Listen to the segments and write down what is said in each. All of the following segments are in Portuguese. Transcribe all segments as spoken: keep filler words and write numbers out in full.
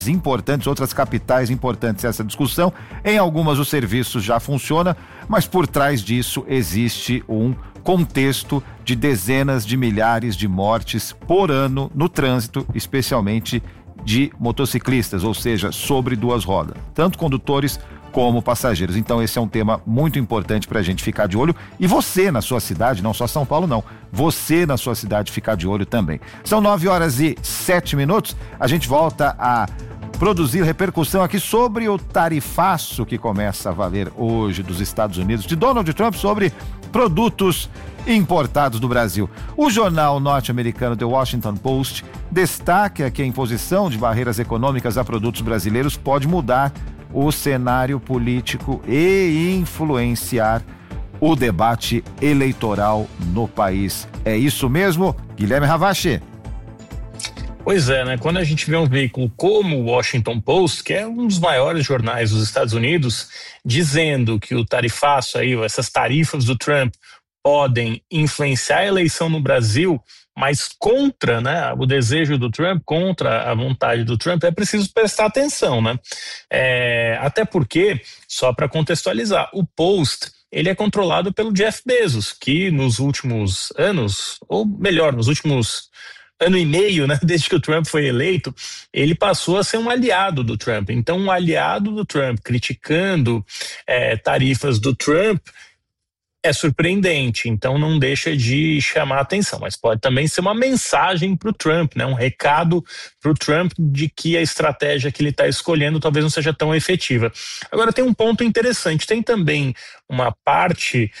importantes, outras capitais importantes. Essa discussão, em algumas o serviço já funciona, mas por trás disso existe um contexto de dezenas de milhares de mortes por ano no trânsito, especialmente de motociclistas, ou seja, sobre duas rodas, tanto condutores como passageiros. Então esse é um tema muito importante para a gente ficar de olho, e você na sua cidade, não só São Paulo não, você na sua cidade ficar de olho também. São nove horas e sete minutos, a gente volta a produzir repercussão aqui sobre o tarifaço que começa a valer hoje dos Estados Unidos, de Donald Trump, sobre produtos importados do Brasil. O jornal norte-americano The Washington Post destaca que a imposição de barreiras econômicas a produtos brasileiros pode mudar o cenário político e influenciar o debate eleitoral no país. É isso mesmo, Guilherme Ravache? Pois é, né? Quando a gente vê um veículo como o Washington Post, que é um dos maiores jornais dos Estados Unidos, dizendo que o tarifaço aí, essas tarifas do Trump podem influenciar a eleição no Brasil, mas contra, né, o desejo do Trump, contra a vontade do Trump, é preciso prestar atenção, né? É, até porque, só para contextualizar, o Post, ele é controlado pelo Jeff Bezos, que nos últimos anos, ou melhor, nos últimos ano e meio, né, desde que o Trump foi eleito, ele passou a ser um aliado do Trump. Então, um aliado do Trump criticando é, tarifas do Trump é surpreendente, então não deixa de chamar a atenção, mas pode também ser uma mensagem para o Trump, né? Um recado para o Trump de que a estratégia que ele está escolhendo talvez não seja tão efetiva. Agora tem um ponto interessante, tem também uma parte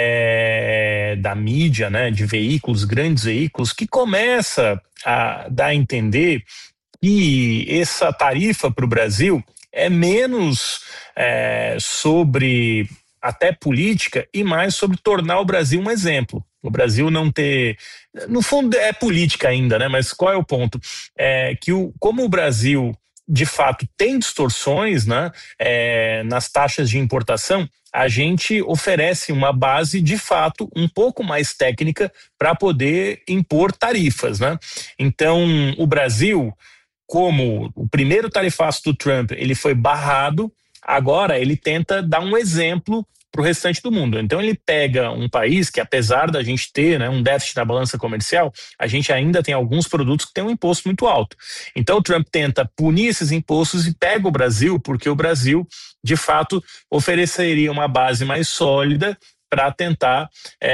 é, da mídia, né, de veículos, grandes veículos, que começa a dar a entender que essa tarifa para o Brasil é menos é, sobre até política e mais sobre tornar o Brasil um exemplo. O Brasil não ter... No fundo é política ainda, né? Mas qual é o ponto? É que o, como o Brasil, de fato, tem distorções, né, é, nas taxas de importação, a gente oferece uma base, de fato, um pouco mais técnica para poder impor tarifas, né? Então, o Brasil, como o primeiro tarifaço do Trump, ele foi barrado, agora ele tenta dar um exemplo para o restante do mundo. Então ele pega um país que, apesar da gente ter, né, um déficit na balança comercial, a gente ainda tem alguns produtos que têm um imposto muito alto. Então o Trump tenta punir esses impostos e pega o Brasil, porque o Brasil, de fato, ofereceria uma base mais sólida para tentar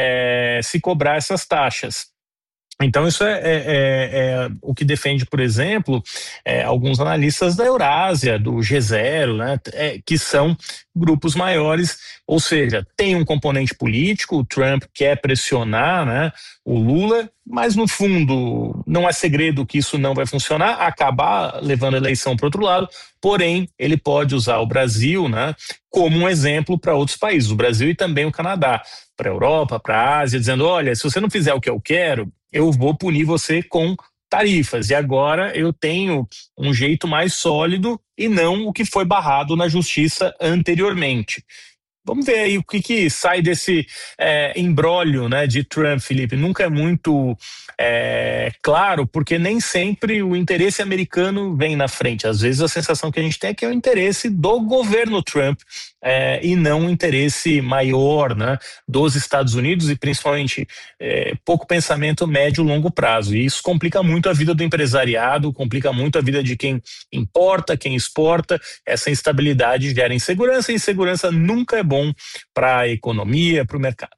é, se cobrar essas taxas. Então isso é, é, é, é o que defende, por exemplo, é, alguns analistas da Eurásia, do G zero, né, é, que são grupos maiores, ou seja, tem um componente político, o Trump quer pressionar, né, o Lula, mas no fundo não é segredo que isso não vai funcionar, acabar levando a eleição para o outro lado, porém ele pode usar o Brasil, né, como um exemplo para outros países, o Brasil e também o Canadá, para a Europa, para a Ásia, dizendo, olha, se você não fizer o que eu quero, eu vou punir você com tarifas, e agora eu tenho um jeito mais sólido e não o que foi barrado na justiça anteriormente. Vamos ver aí o que, que sai desse é, imbróglio, né, de Trump, Felipe. Nunca é muito é, claro, porque nem sempre o interesse americano vem na frente. Às vezes a sensação que a gente tem é que é o interesse do governo Trump é, e não o interesse maior, né, dos Estados Unidos e principalmente é, pouco pensamento médio e longo prazo. E isso complica muito a vida do empresariado, complica muito a vida de quem importa, quem exporta. Essa instabilidade gera insegurança e insegurança nunca é bom para a economia, para o mercado.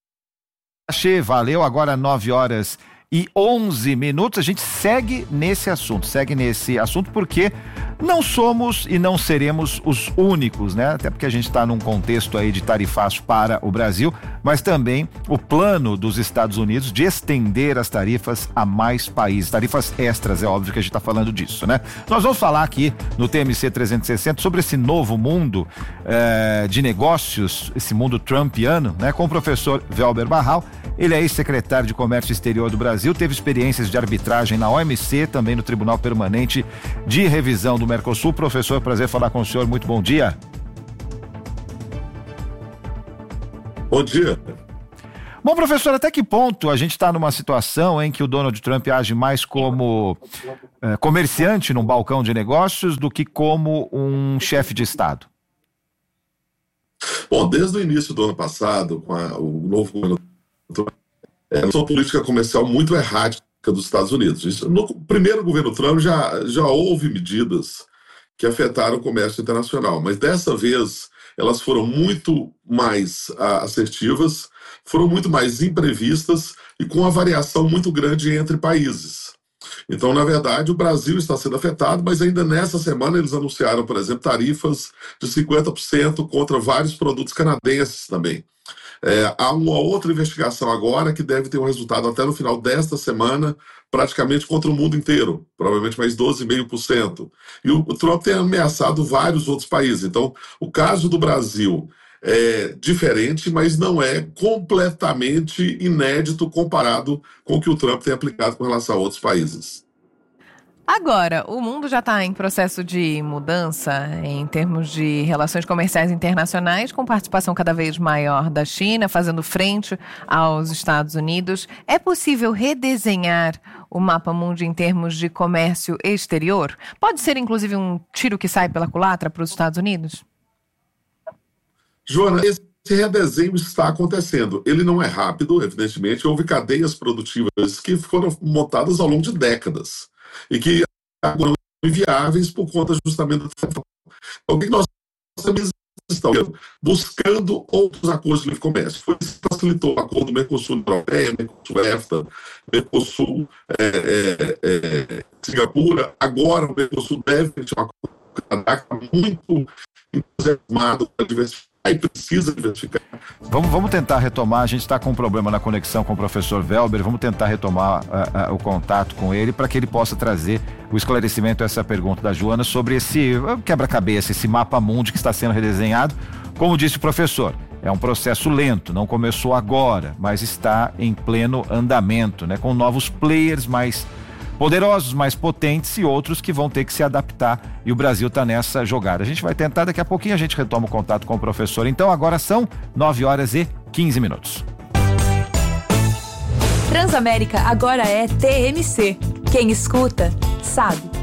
Achei, valeu, agora nove horas e onze minutos, a gente segue nesse assunto, segue nesse assunto porque não somos e não seremos os únicos, né? Até porque a gente está num contexto aí de tarifaço para o Brasil, mas também o plano dos Estados Unidos de estender as tarifas a mais países, tarifas extras, é óbvio que a gente está falando disso, né? Nós vamos falar aqui no T M C trezentos e sessenta sobre esse novo mundo eh, de negócios, esse mundo trumpiano, né? Com o professor Velber Barral. Ele é ex-secretário de Comércio Exterior do Brasil, teve experiências de arbitragem na O M C, também no Tribunal Permanente de Revisão do Mercosul. Professor, prazer falar com o senhor, muito bom dia. Bom dia. Bom, professor, até que ponto a gente está numa situação em que o Donald Trump age mais como eh, comerciante num balcão de negócios do que como um chefe de Estado? Bom, desde o início do ano passado, com a, o novo governo Trump, é uma política comercial muito errática dos Estados Unidos. Isso, no primeiro governo Trump já, já houve medidas que afetaram o comércio internacional, mas dessa vez elas foram muito mais ah, assertivas, foram muito mais imprevistas e com uma variação muito grande entre países. Então, na verdade, o Brasil está sendo afetado, mas ainda nessa semana eles anunciaram, por exemplo, tarifas de cinquenta por cento contra vários produtos canadenses também. É, há uma outra investigação agora que deve ter um resultado até no final desta semana, praticamente contra o mundo inteiro, provavelmente mais doze vírgula cinco por cento. E o Trump tem ameaçado vários outros países. Então, o caso do Brasil é diferente, mas não é completamente inédito comparado com o que o Trump tem aplicado com relação a outros países. Agora, o mundo já está em processo de mudança em termos de relações comerciais internacionais, com participação cada vez maior da China, fazendo frente aos Estados Unidos. É possível redesenhar o mapa mundo em termos de comércio exterior? Pode ser, inclusive, um tiro que sai pela culatra para os Estados Unidos? Joana, esse redesenho está acontecendo. Ele não é rápido, evidentemente. Houve cadeias produtivas que foram montadas ao longo de décadas e que agora são inviáveis por conta justamente do Então, o que nós estamos buscando outros acordos de livre comércio. Foi isso que facilitou o acordo do Mercosul Europeia, Mercosul EFTA, Mercosul é, é, é, Singapura. Agora o Mercosul deve ter um acordo com o Canadá, que está muito entusiasmado para diversificar. Aí precisa diversificar. Vamos, vamos tentar retomar, a gente está com um problema na conexão com o professor Welber, vamos tentar retomar uh, uh, o contato com ele para que ele possa trazer o esclarecimento a essa pergunta da Joana sobre esse uh, quebra-cabeça, esse mapa mundi que está sendo redesenhado. Como disse o professor, é um processo lento, não começou agora, mas está em pleno andamento, né, com novos players mais poderosos, mais potentes e outros que vão ter que se adaptar, e o Brasil está nessa jogada. A gente vai tentar, daqui a pouquinho a gente retoma o contato com o professor. Então agora são nove horas e quinze minutos. Transamérica agora é T M C. Quem escuta, sabe.